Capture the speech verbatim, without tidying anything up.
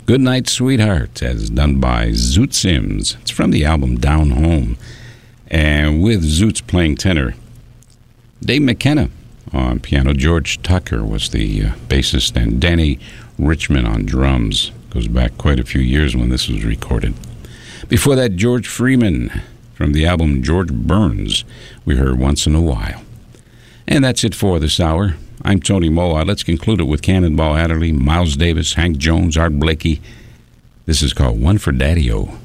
Goodnight Sweetheart, as done by Zoot Sims. It's from the album Down Home. And with Zoot's playing tenor, Dave McKenna on piano. George Tucker was the uh, bassist, and Danny Richmond on drums. Goes back quite a few years when this was recorded. Before that, George Freeman from the album George Burns. We heard Once in a While. And that's it for this hour. I'm Tony Moa. Let's conclude it with Cannonball Adderley, Miles Davis, Hank Jones, Art Blakey. This is called One for Daddy-O.